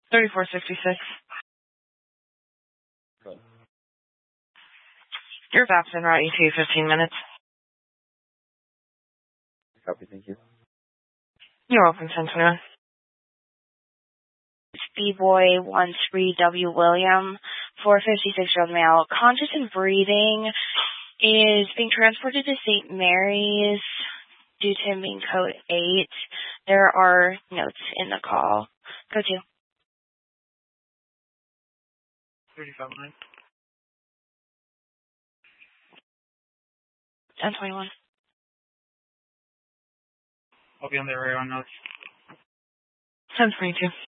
3466. Good. Your VAP's en route ETA 15 minutes. Copy, thank you. You're welcome, 1021. B-Boy 13W William, 456-year-old male, conscious and breathing, is being transported to St. Mary's due to him being code 8. There are notes in the call. Go to. 35-9. 1021. I'll be on the area on notes. 1022.